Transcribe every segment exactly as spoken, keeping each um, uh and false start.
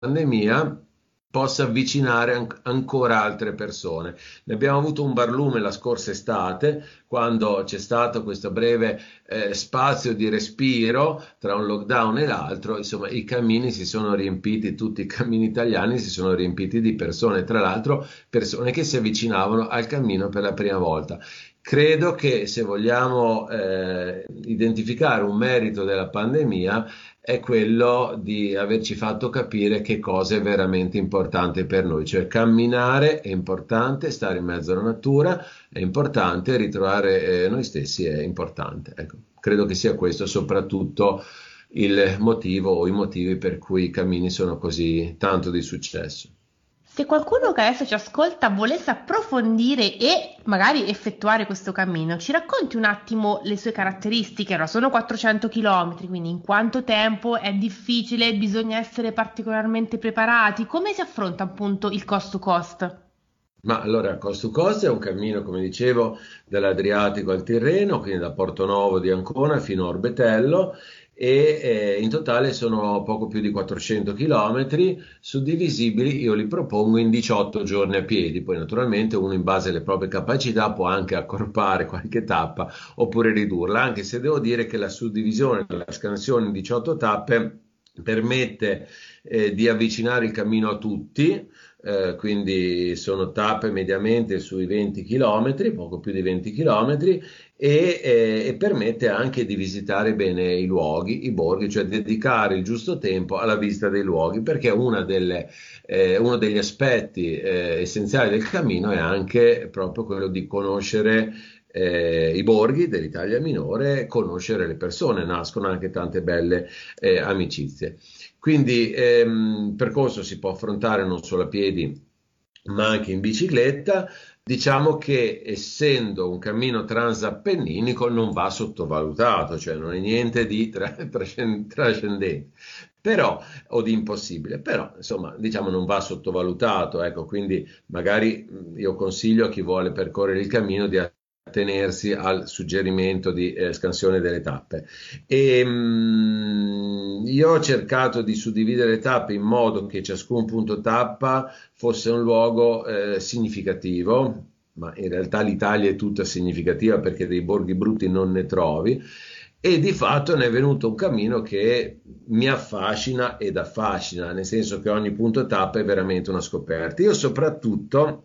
pandemia possa avvicinare an- ancora altre persone. Ne abbiamo avuto un barlume la scorsa estate, quando c'è stato questo breve eh, spazio di respiro tra un lockdown e l'altro, insomma, i cammini si sono riempiti, tutti i cammini italiani si sono riempiti di persone, tra l'altro persone che si avvicinavano al cammino per la prima volta. Credo che se vogliamo eh, identificare un merito della pandemia è quello di averci fatto capire che cosa è veramente importante per noi, cioè camminare è importante, stare in mezzo alla natura è importante, ritrovare eh, noi stessi è importante. Ecco, credo che sia questo soprattutto il motivo o i motivi per cui i cammini sono così tanto di successo. Se qualcuno che adesso ci ascolta volesse approfondire e magari effettuare questo cammino, ci racconti un attimo le sue caratteristiche? Allora, sono quattrocento chilometri, quindi in quanto tempo è difficile, bisogna essere particolarmente preparati? Come si affronta appunto il cost to cost? Ma allora, Cost to Cost è un cammino, come dicevo, dall'Adriatico al Tirreno, quindi da Portonovo di Ancona fino a Orbetello, e eh, in totale sono poco più di quattrocento chilometri, suddivisibili, io li propongo in diciotto giorni a piedi. Poi naturalmente uno in base alle proprie capacità può anche accorpare qualche tappa oppure ridurla, anche se devo dire che la suddivisione, la scansione in diciotto tappe permette eh, di avvicinare il cammino a tutti, eh, quindi sono tappe mediamente sui venti chilometri, poco più di venti chilometri, e, eh, e permette anche di visitare bene i luoghi, i borghi, cioè dedicare il giusto tempo alla visita dei luoghi, perché una delle, eh, uno degli aspetti eh, essenziali del cammino è anche proprio quello di conoscere eh, i borghi dell'Italia minore, conoscere le persone, nascono anche tante belle eh, amicizie. Quindi ehm, il percorso si può affrontare non solo a piedi, ma anche in bicicletta. Diciamo che essendo un cammino transappenninico non va sottovalutato, cioè non è niente di tra- trascen- trascendente, però, o di impossibile, però insomma diciamo non va sottovalutato, ecco, quindi magari mh, io consiglio a chi vuole percorrere il cammino di attenersi al suggerimento di eh, scansione delle tappe. E, mh, io ho cercato di suddividere le tappe in modo che ciascun punto tappa fosse un luogo eh, significativo, ma in realtà l'Italia è tutta significativa perché dei borghi brutti non ne trovi, e di fatto ne è venuto un cammino che mi affascina ed affascina, nel senso che ogni punto tappa è veramente una scoperta. Io soprattutto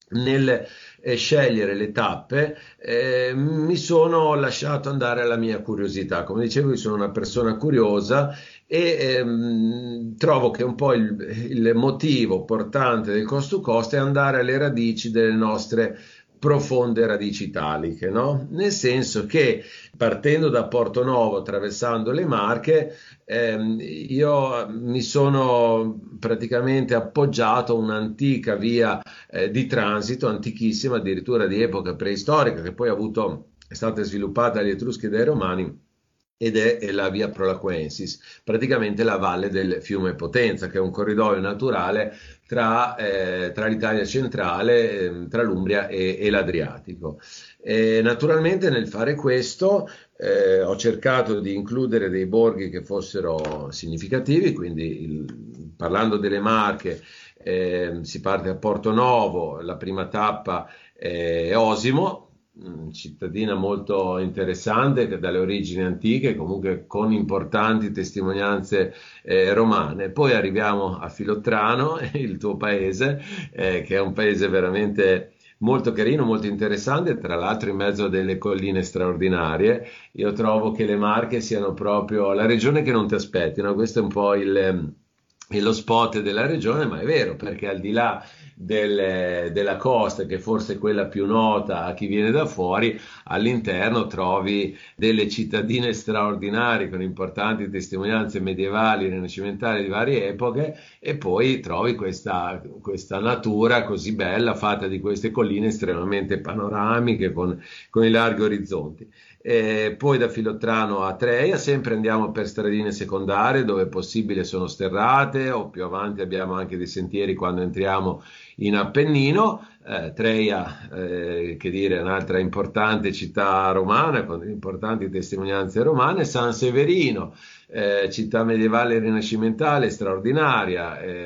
nel eh, scegliere le tappe eh, mi sono lasciato andare alla mia curiosità. Come dicevo, io sono una persona curiosa e ehm, trovo che un po' il, il motivo portante del cost to cost è andare alle radici delle nostre profonde radici italiche, no? Nel senso che partendo da Porto Novo, attraversando le Marche, ehm, io mi sono praticamente appoggiato a un'antica via eh, di transito, antichissima, addirittura di epoca preistorica, che poi ha avuto, è stata sviluppata dagli Etruschi e dai Romani, ed è, è la via Prolaquensis, praticamente la valle del fiume Potenza, che è un corridoio naturale tra, eh, tra l'Italia centrale, eh, tra l'Umbria e, e l'Adriatico. E naturalmente nel fare questo eh, ho cercato di includere dei borghi che fossero significativi, quindi il, parlando delle Marche eh, si parte a Porto Novo, la prima tappa è Osimo, cittadina molto interessante che dalle origini antiche, comunque con importanti testimonianze eh, romane. Poi arriviamo a Filottrano, il tuo paese, eh, che è un paese veramente molto carino, molto interessante, tra l'altro in mezzo a delle colline straordinarie. Io trovo che le Marche siano proprio la regione che non ti aspetti, no? Questo è un po' il, il- lo spot della regione, ma è vero, perché al di là del- della costa, che forse è quella più nota a chi viene da fuori, all'interno trovi delle cittadine straordinarie con importanti testimonianze medievali, rinascimentali di varie epoche, e poi trovi questa, questa natura così bella, fatta di queste colline estremamente panoramiche, con, con i larghi orizzonti. E poi da Filottrano a Treia sempre andiamo per stradine secondarie dove possibile sono sterrate, o più avanti abbiamo anche dei sentieri quando entriamo in Appennino. Eh, Treia, eh, che dire, un'altra importante città romana con importanti testimonianze romane, San Severino, eh, città medievale e rinascimentale straordinaria. Eh,